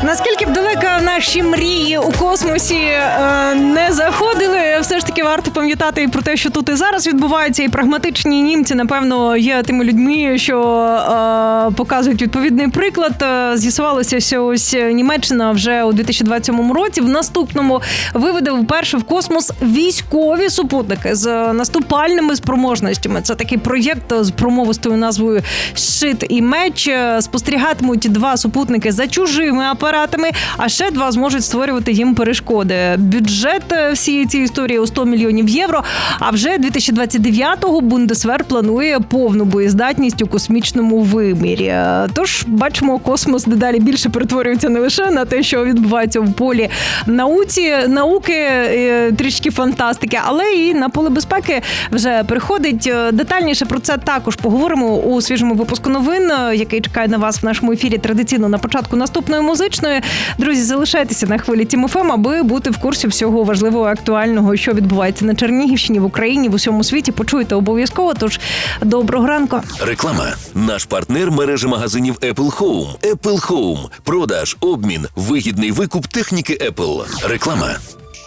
Наскільки б далеко наші мрії у космосі не заходили, все ж таки варто пам'ятати і про те, що тут і зараз відбувається, і прагматичні німці, напевно, є тими людьми, що показують відповідний приклад. З'ясувалося, що ось Німеччина вже у 2027 році в наступному виведе вперше в космос військові супутники з наступальними спроможностями. Це такий проєкт з промовистою назвою «Щит і меч». Спостерігатимуть 2 супутники за чужими апаратами, а ще 2 зможуть створювати їм перешкоди. Бюджет всієї цієї історії у 100 мільйонів євро, а вже 2029-го Бундесвер планує повну боєздатність у космічному вимірі. Тож, бачимо, космос дедалі більше перетворюється не лише на те, що відбувається в полі науки, трішки фантастики, але і на поле безпеки вже приходить. Детальніше про це також поговоримо у свіжому випуску новин, який чекає на вас в нашому ефірі традиційно на початку наступної музичної. Друзі, залишайтеся на хвилі Тім ФМ, аби бути в курсі всього важливого, актуального, що відбувається на Чернігівщині, в Україні, в усьому світі. Почуєте обов'язково, тож доброго ранку. Реклама. Наш партнер – мережа магазинів Apple Home. Apple Home. Продаж, обмін, вигідний викуп техніки Apple. Реклама.